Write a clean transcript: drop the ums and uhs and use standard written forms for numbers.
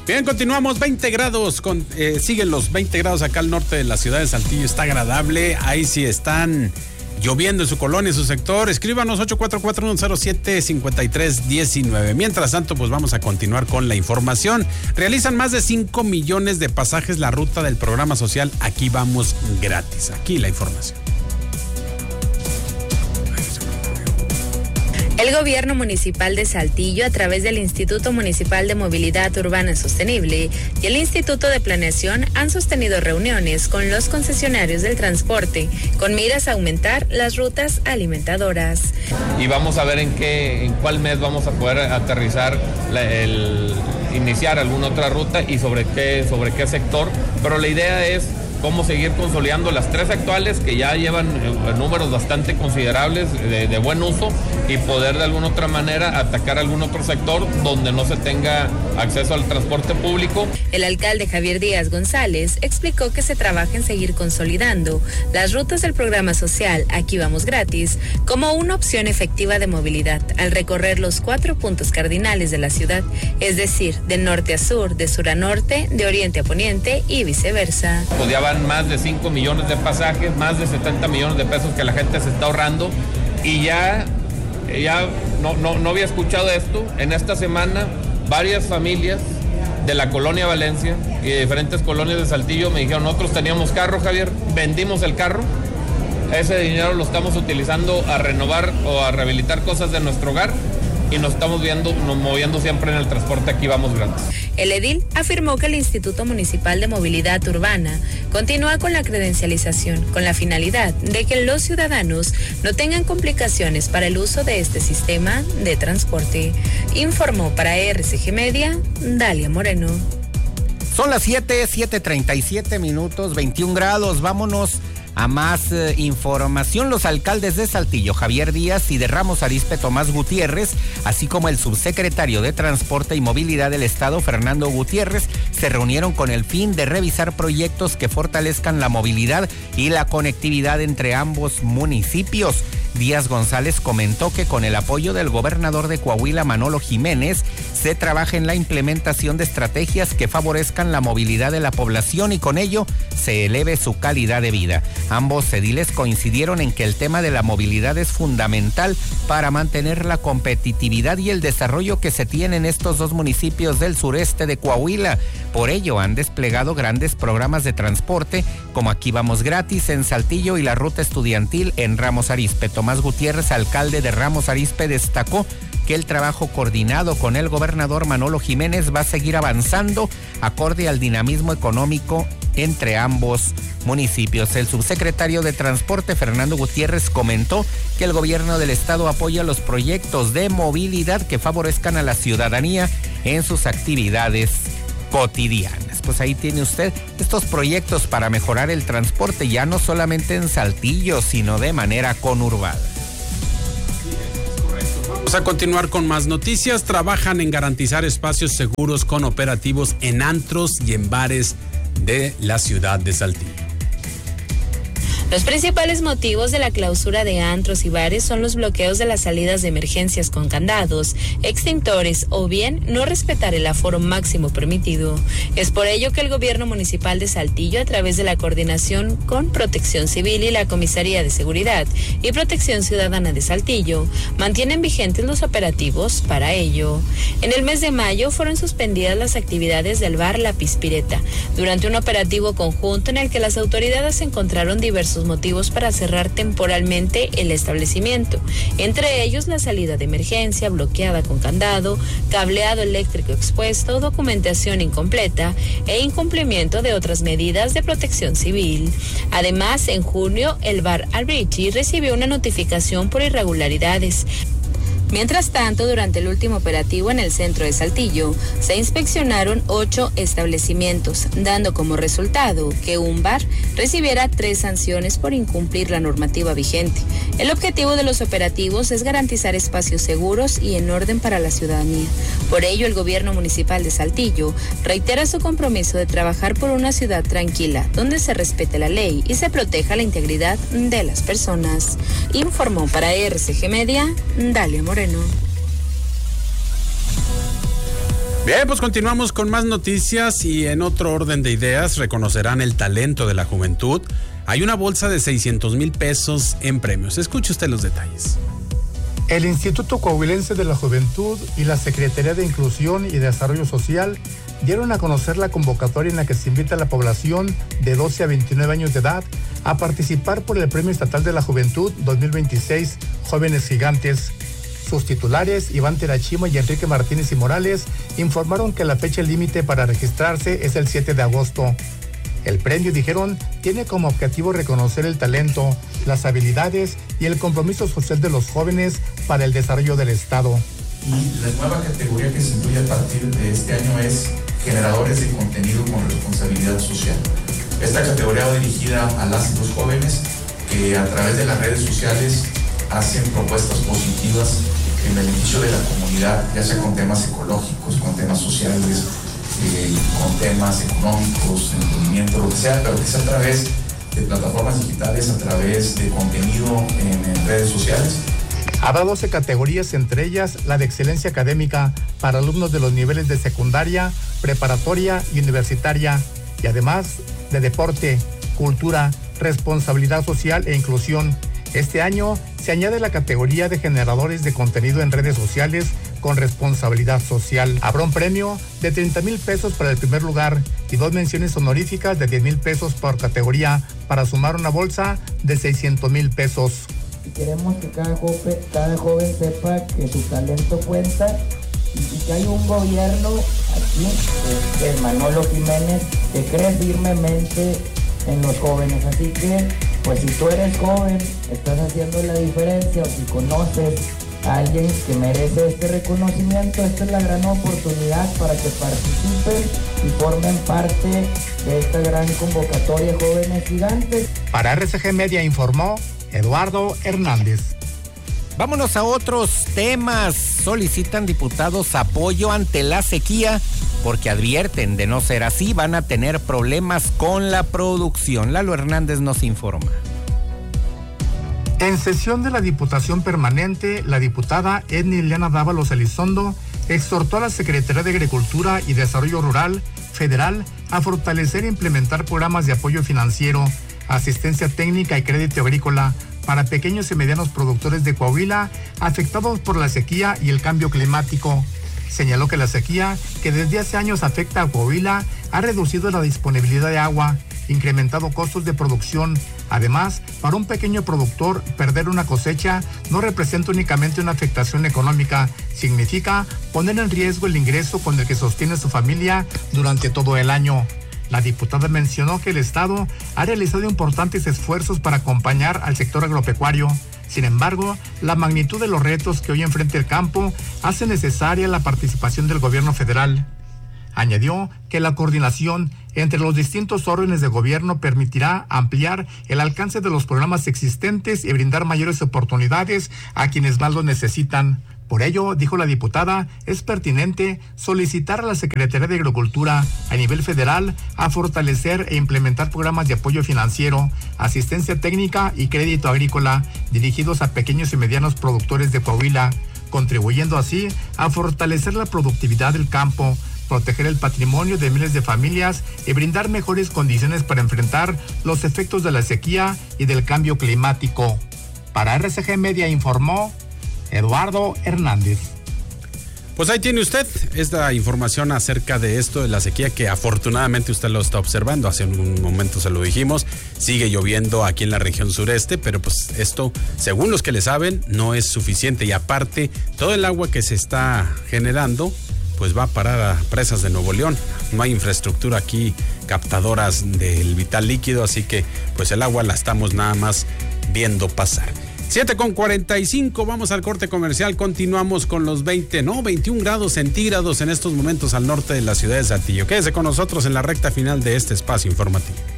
Bien, continuamos, 20 grados, siguen los 20 grados acá al norte de la ciudad de Saltillo, está agradable, ahí sí están lloviendo en su colonia, en su sector. Escríbanos 844-107-5319. Mientras tanto, pues vamos a continuar con la información. Realizan más de 5 millones de pasajes la ruta del programa social Aquí Vamos Gratis. Aquí la información. El gobierno municipal de Saltillo, a través del Instituto Municipal de Movilidad Urbana Sostenible y el Instituto de Planeación, han sostenido reuniones con los concesionarios del transporte con miras a aumentar las rutas alimentadoras. Y vamos a ver en cuál mes vamos a poder aterrizar, iniciar alguna otra ruta y sobre qué sector. Pero la idea es cómo seguir consolidando las 3 actuales que ya llevan números bastante considerables de buen uso y poder de alguna otra manera atacar algún otro sector donde no se tenga acceso al transporte público. El alcalde Javier Díaz González explicó que se trabaja en seguir consolidando las rutas del programa social Aquí Vamos Gratis como una opción efectiva de movilidad al recorrer los 4 puntos cardinales de la ciudad, es decir, de norte a sur, de sur a norte, de oriente a poniente y viceversa. Pues ya van más de 5 millones de pasajes, más de 70 millones de pesos que la gente se está ahorrando y ya no había escuchado esto. En esta semana varias familias de la colonia Valencia y de diferentes colonias de Saltillo me dijeron, nosotros teníamos carro, Javier, vendimos el carro, ese dinero lo estamos utilizando a renovar o a rehabilitar cosas de nuestro hogar y nos moviendo siempre en el transporte Aquí Vamos Gratis. El edil afirmó que el Instituto Municipal de Movilidad Urbana continúa con la credencialización con la finalidad de que los ciudadanos no tengan complicaciones para el uso de este sistema de transporte. Informó para RCG Media, Dalia Moreno. Son las 7:37 minutos, 21 grados, vámonos a más información. Los alcaldes de Saltillo, Javier Díaz, y de Ramos Arizpe, Tomás Gutiérrez, así como el subsecretario de Transporte y Movilidad del Estado, Fernando Gutiérrez, se reunieron con el fin de revisar proyectos que fortalezcan la movilidad y la conectividad entre ambos municipios. Díaz González comentó que con el apoyo del gobernador de Coahuila, Manolo Jiménez, se trabaja en la implementación de estrategias que favorezcan la movilidad de la población y con ello se eleve su calidad de vida. Ambos ediles coincidieron en que el tema de la movilidad es fundamental para mantener la competitividad y el desarrollo que se tiene en estos 2 municipios del sureste de Coahuila. Por ello han desplegado grandes programas de transporte como Aquí Vamos Gratis en Saltillo y la ruta estudiantil en Ramos Arizpe. Tomás Gutiérrez, alcalde de Ramos Arizpe, destacó que el trabajo coordinado con el gobernador Manolo Jiménez va a seguir avanzando acorde al dinamismo económico entre ambos municipios. El subsecretario de Transporte, Fernando Gutiérrez, comentó que el gobierno del estado apoya los proyectos de movilidad que favorezcan a la ciudadanía en sus actividades cotidianas. Pues ahí tiene usted estos proyectos para mejorar el transporte, ya no solamente en Saltillo, sino de manera conurbada. Vamos a continuar con más noticias. Trabajan en garantizar espacios seguros con operativos en antros y en bares de la ciudad de Saltillo. Los principales motivos de la clausura de antros y bares son los bloqueos de las salidas de emergencias con candados, extintores o bien no respetar el aforo máximo permitido. Es por ello que el gobierno municipal de Saltillo, a través de la coordinación con Protección Civil y la Comisaría de Seguridad y Protección Ciudadana de Saltillo, mantienen vigentes los operativos para ello. En el mes de mayo fueron suspendidas las actividades del bar La Pispireta durante un operativo conjunto en el que las autoridades encontraron diversos motivos para cerrar temporalmente el establecimiento, entre ellos la salida de emergencia bloqueada con candado, cableado eléctrico expuesto, documentación incompleta e incumplimiento de otras medidas de protección civil. Además, en junio, el bar Albrichi recibió una notificación por irregularidades. Mientras tanto, durante el último operativo en el centro de Saltillo, se inspeccionaron 8 establecimientos, dando como resultado que un bar recibiera 3 sanciones por incumplir la normativa vigente. El objetivo de los operativos es garantizar espacios seguros y en orden para la ciudadanía. Por ello, el gobierno municipal de Saltillo reitera su compromiso de trabajar por una ciudad tranquila, donde se respete la ley y se proteja la integridad de las personas. Informó para RCG Media, Dalia Moreno. Bien, pues continuamos con más noticias y en otro orden de ideas reconocerán el talento de la juventud. Hay una bolsa de 600,000 pesos en premios. Escuche usted los detalles. El Instituto Coahuilense de la Juventud y la Secretaría de Inclusión y Desarrollo Social dieron a conocer la convocatoria en la que se invita a la población de 12 a 29 años de edad a participar por el Premio Estatal de la Juventud 2026 Jóvenes Gigantes. Sus titulares, Iván Terachima y Enrique Martínez y Morales, informaron que la fecha límite para registrarse es el 7 de agosto. El premio, dijeron, tiene como objetivo reconocer el talento, las habilidades y el compromiso social de los jóvenes para el desarrollo del Estado. Y la nueva categoría que se incluye a partir de este año es generadores de contenido con responsabilidad social. Esta categoría va dirigida a las y los jóvenes que a través de las redes sociales hacen propuestas positivas en beneficio de la comunidad, ya sea con temas ecológicos, con temas sociales, con temas económicos, emprendimiento, lo que sea, pero que sea a través de plataformas digitales, a través de contenido en redes sociales. Habrá 12 categorías, entre ellas la de excelencia académica para alumnos de los niveles de secundaria, preparatoria y universitaria, y además de deporte, cultura, responsabilidad social e inclusión. Este año se añade la categoría de generadores de contenido en redes sociales con responsabilidad social. Habrá un premio de 30,000 pesos para el primer lugar y 2 menciones honoríficas de 10,000 pesos por categoría para sumar una bolsa de 600,000 pesos. Queremos que cada joven sepa que su talento cuenta y que hay un gobierno aquí, de Manolo Jiménez, que cree firmemente en los jóvenes. Así que, pues si tú eres joven, estás haciendo la diferencia, o si conoces a alguien que merece este reconocimiento, esta es la gran oportunidad para que participen y formen parte de esta gran convocatoria Jóvenes Gigantes. Para RCG Media informó Eduardo Hernández. Vámonos a otros temas. Solicitan diputados apoyo ante la sequía porque advierten, de no ser así, van a tener problemas con la producción. Lalo Hernández nos informa. En sesión de la Diputación Permanente, la diputada Edna Ileana Dávalos Elizondo exhortó a la Secretaría de Agricultura y Desarrollo Rural Federal a fortalecer e implementar programas de apoyo financiero, asistencia técnica y crédito agrícola para pequeños y medianos productores de Coahuila afectados por la sequía y el cambio climático. Señaló que la sequía, que desde hace años afecta a Coahuila, ha reducido la disponibilidad de agua, incrementado costos de producción. Además, para un pequeño productor, perder una cosecha no representa únicamente una afectación económica, significa poner en riesgo el ingreso con el que sostiene su familia durante todo el año. La diputada mencionó que el Estado ha realizado importantes esfuerzos para acompañar al sector agropecuario. Sin embargo, la magnitud de los retos que hoy enfrenta el campo hace necesaria la participación del gobierno federal. Añadió que la coordinación entre los distintos órdenes de gobierno permitirá ampliar el alcance de los programas existentes y brindar mayores oportunidades a quienes más lo necesitan. Por ello, dijo la diputada, es pertinente solicitar a la Secretaría de Agricultura a nivel federal a fortalecer e implementar programas de apoyo financiero, asistencia técnica y crédito agrícola dirigidos a pequeños y medianos productores de Coahuila, contribuyendo así a fortalecer la productividad del campo, proteger el patrimonio de miles de familias y brindar mejores condiciones para enfrentar los efectos de la sequía y del cambio climático. Para RCG Media informó Eduardo Hernández. Pues ahí tiene usted esta información acerca de esto de la sequía que afortunadamente usted lo está observando. Hace un momento se lo dijimos, sigue lloviendo aquí en la región sureste, pero pues esto, según los que le saben, no es suficiente y aparte todo el agua que se está generando pues va a parar a presas de Nuevo León. No hay infraestructura aquí, captadoras del vital líquido, así que pues el agua la estamos nada más viendo pasar. 7:45, vamos al corte comercial, continuamos con los 21 grados centígrados en estos momentos al norte de la ciudad de Saltillo. Quédese con nosotros en la recta final de este espacio informativo.